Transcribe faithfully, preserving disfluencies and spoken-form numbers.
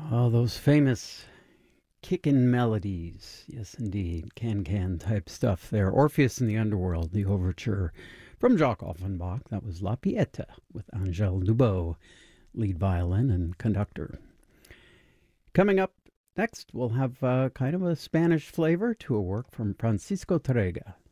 Oh, those famous kickin' melodies. Yes, indeed. Can can type stuff there. Orpheus in the Underworld, the overture from Jacques Offenbach. That was La Pieta with Angèle Dubot, lead violin and conductor. Coming up next, we'll have uh, kind of a Spanish flavor to a work from Francisco Tárrega.